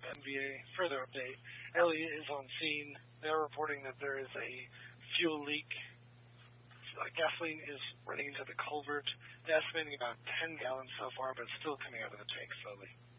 NVA further update. Elliott is on scene. They're reporting that there is a fuel leak. Gasoline is running into the culvert. They're estimating about 10 gallons so far, but it's still coming out of the tank slowly.